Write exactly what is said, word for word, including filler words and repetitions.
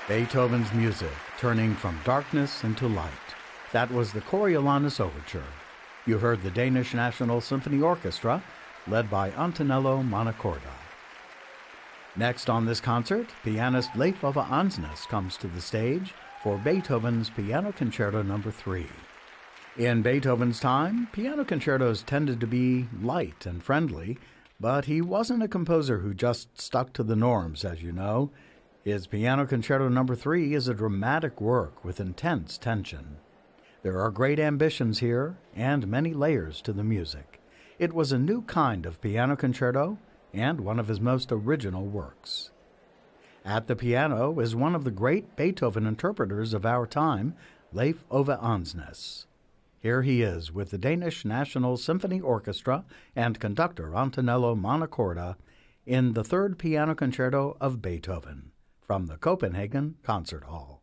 Beethoven's music, turning from darkness into light. That was the Coriolanus Overture. You heard the Danish National Symphony Orchestra, led by Antonello Montecorda. Next on this concert, pianist Leif Ove Andsnes comes to the stage for Beethoven's Piano Concerto Number three. In Beethoven's time, piano concertos tended to be light and friendly, but he wasn't a composer who just stuck to the norms, as you know. His Piano Concerto Number three is a dramatic work with intense tension. There are great ambitions here and many layers to the music. It was a new kind of piano concerto and one of his most original works. At the piano is one of the great Beethoven interpreters of our time, Leif Ove Andsnes. Here he is with the Danish National Symphony Orchestra and conductor Antonello Montecorda in the Third Piano Concerto of Beethoven from the Copenhagen Concert Hall.